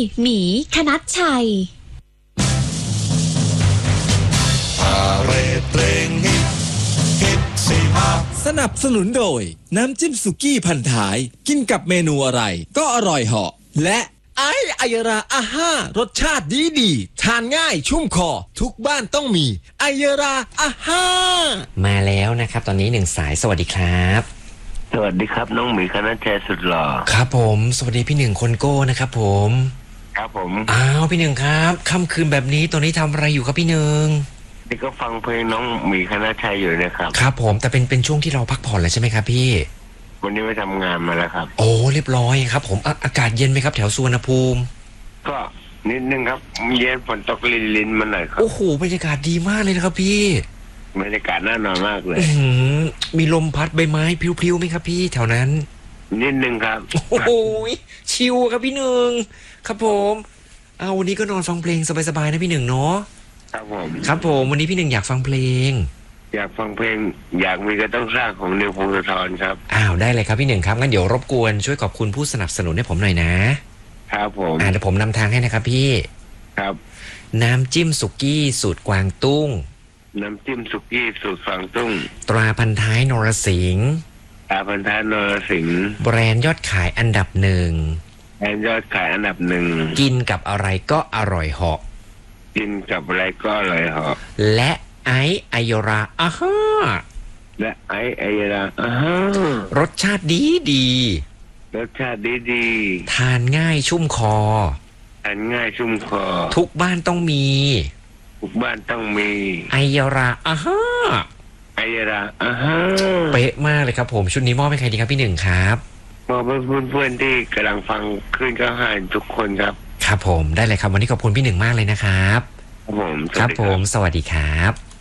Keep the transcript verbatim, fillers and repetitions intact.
หมีคณัชชัยสนับสนุนโดยน้ำจิ้มสุกี้พันท้ายกินกับเมนูอะไรก็อร่อยเหาะและไอไอยราอาห้ารสชาติดีดีทานง่ายชุ่มคอทุกบ้านต้องมีไอยราอาห้ามาแล้วนะครับตอนนี้หนึ่งสายสวัสดีครับสวัสดีครับน้องหมีคณัชชัยสุดหล่อครับผมสวัสดีพี่หนึ่งคนโก้นะครับผมครับผมอ้าวพี่หนึ่งครับค่ำคืนแบบนี้ตอนนี้ทำอะไรอยู่ครับพี่หนึ่งนี่ก็ฟังเพลงน้องหมีคณัชชัยอยู่นะครับครับผมแต่เป็นเป็นช่วงที่เราพักผ่อนแล้วใช่ไหมครับพี่วันนี้ไปทำงานมาแล้วครับโอ้เรียบร้อยครับผมอ่ะอากาศเย็นไหมครับแถวสุวรรณภูมิก็นิดนึงครับเย็นฝนตกลินๆมาหน่อยครับโอ้โหบรรยากาศดีมากเลยนะครับพี่บรรยากาศน่านอนมากเลยมีลมพัดใบไม้พลิ้วๆไหมครับพี่แถวนั้นนิดนึงครับโอ้โหชิลครับพี่หนึ่งครับผมเอาวันนี้ก็นอนฟังเพลงสบายๆนะพี่หนึ่งเนาะครับผมครับผมวันนี้พี่หนึ่งอยากฟังเพลงอยากฟังเพลงอยากมีก็ต้องสร้างของนิวพงศธรครับอ้าวได้เลยครับพี่หนึ่งครับงั้นเดี๋ยวรบกวนช่วยขอบคุณผู้สนับสนุนให้ผมหน่อยนะครับผมอ่าเดี๋ยวผมนำทางให้นะครับพี่ครับน้ำจิ้มสุกี้สูตรกวางตุ้งน้ำจิ้มสุกี้สูตรกวางตุ้งตราพันท้ายนรสิงห์ตราพันท้ายนรสิงห์แบรนด์ยอดขายอันดับหนึ่งแบรนด์ยอดขายอันดับหนึ่งกินกับอะไรก็อร่อยเหาะกินกับอะไรก็อร่อยเหาะและไอไอยราอาฮ่าและไอไอยราอาฮ่ารสชาติดีดีรสชาติดีดีทานง่ายชุ่มคอทานง่ายชุ่มคอทุกบ้านต้องมีทุกบ้านต้องมีไอยราอาฮ่าไอยราอาฮ่าเป๊ะมากเลยครับผมชุดนี้มอบให้ใครดีครับพี่หนึ่งครับมอบให้เพื่อนๆที่กำลังฟังคลื่นก้าวห้าทุกคนครับครับผมได้เลยครับวันนี้ขอบคุณพี่หนึ่งมากเลยนะครับครับผมครับผมสวัสดีครับ